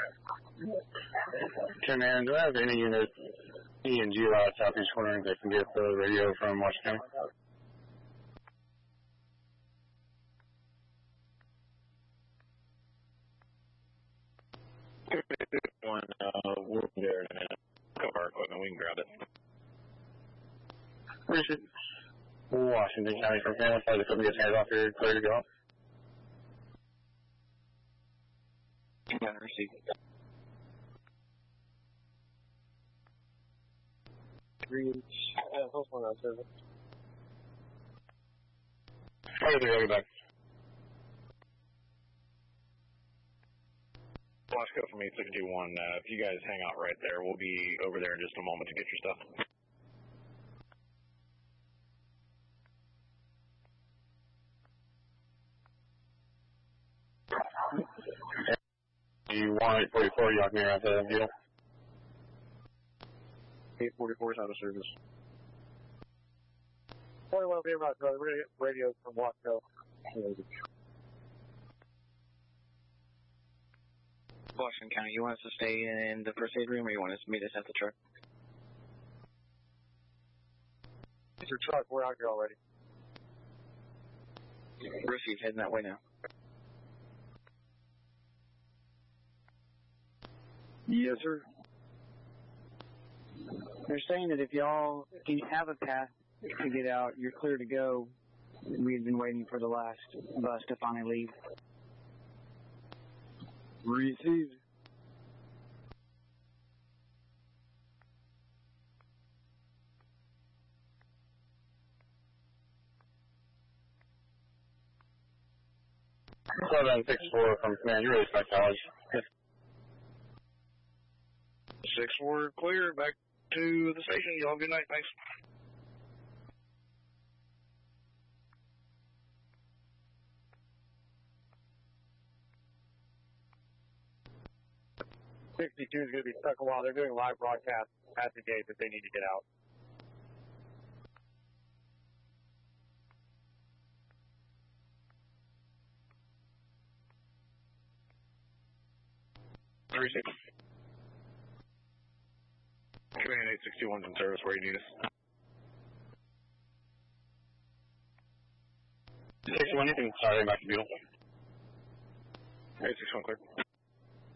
Command, do I have any unit E and G out southeast corner that can get the radio from Washington? We're there in a minute. Cover our equipment, we can grab it. Richard, Washington County from Command, once the equipment gets handed off, you're clear to go. Command, receive. Hold on, service. Fire the radio back. Wasco from 861, if you guys hang out right there, we'll be over there in just a moment to get your stuff. You want 844, you knock me around the deal. 844 is out of service. 41 be about radio from Wasco. Washington County, you want us to stay in the first aid room or you want us to meet us at the truck? It's your truck, we're out here already. Receive, heading that way now. Yes, sir. They're saying that if y'all have a path to get out, you're clear to go. We've been waiting for the last bus to finally leave. Received. Southern 6-4 from Command, you're ready to college. 6-4, clear, back to the station. Y'all have a good night, thanks. .62 is going to be stuck a while. They're doing live broadcast at the gate that they need to get out. Command 861's in service where you need us. 61, you can start back to Beetle. 861 clear.